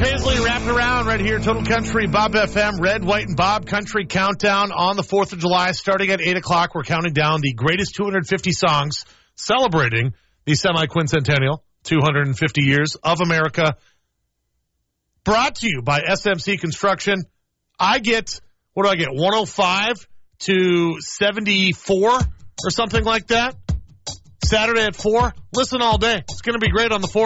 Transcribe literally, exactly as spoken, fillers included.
Paisley wrapping around right here, Total Country, Bob F M, Red, White, and Bob Country Countdown on the fourth of July. Starting at eight o'clock, we're counting down the greatest two hundred fifty songs celebrating the semi-quincentennial two hundred fifty years of America. Brought to you by S M C Construction. I get, what do I get, one oh five to seventy-four or something like that? Saturday at four. Listen all day. It's going to be great on the fourth.